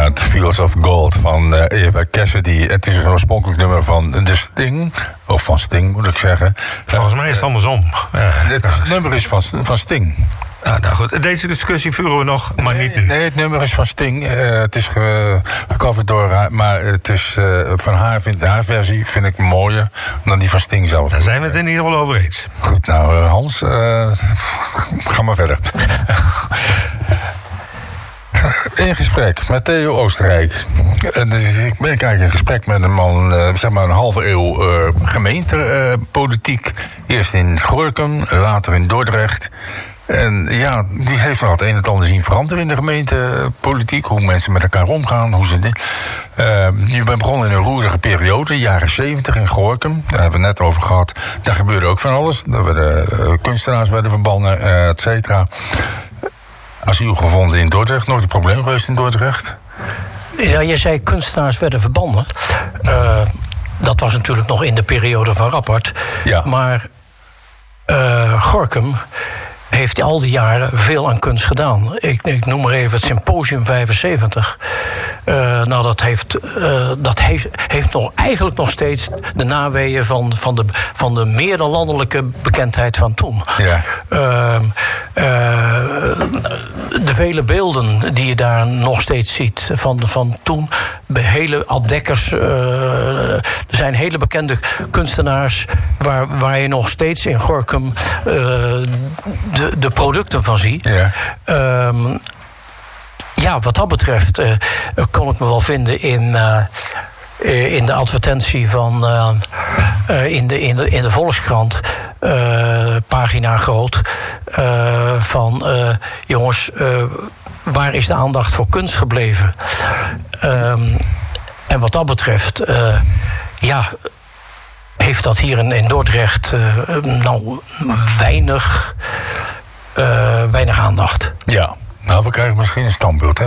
inderdaad. Fields of Gold van Eva Cassidy. Het is een oorspronkelijk nummer van The Sting. Of van Sting, moet ik zeggen. Volgens mij is het andersom. Het nummer is van Sting. Nou goed, deze discussie voeren we nog, maar niet nu. Nee, het nummer is van Sting. Het is gecoverd door haar, maar het is van haar versie vind ik mooier dan die van Sting zelf. Daar zijn we het in ieder geval over eens. Goed, nou Hans, ga maar verder. In gesprek met Theo Oostenrijk. Dus ik ben eigenlijk in gesprek met een man, zeg maar een halve eeuw gemeentepolitiek. Eerst in Gorinchem, later in Dordrecht. En ja, die heeft nog het een en het ander zien veranderen in de gemeentepolitiek. Hoe mensen met elkaar omgaan. Hoe ze je bent begonnen in een roerige periode, jaren 70 in Gorinchem. Daar hebben we het net over gehad. Daar gebeurde ook van alles. Daar werden kunstenaars werden verbannen, et cetera. Asiel gevonden in Dordrecht. Nooit een probleem geweest in Dordrecht? Ja, je zei kunstenaars werden verbannen. Dat was natuurlijk nog in de periode van Rappert. Ja. Maar Gorinchem heeft al die jaren veel aan kunst gedaan. Ik noem maar even het Symposium 75. Dat heeft nog eigenlijk nog steeds de naweeën van de meer dan landelijke bekendheid van toen. Ja. De vele beelden die je daar nog steeds ziet van toen. Hele Ad Dekkers. Er zijn hele bekende kunstenaars waar je nog steeds in Gorinchem de producten van ziet. Ja. Wat dat betreft kon ik me wel vinden in de advertentie van in de Volkskrant, pagina groot, van jongens, waar is de aandacht voor kunst gebleven? En wat dat betreft, heeft dat hier in Dordrecht weinig aandacht. Ja, nou, we krijgen misschien een standbeeld, hè?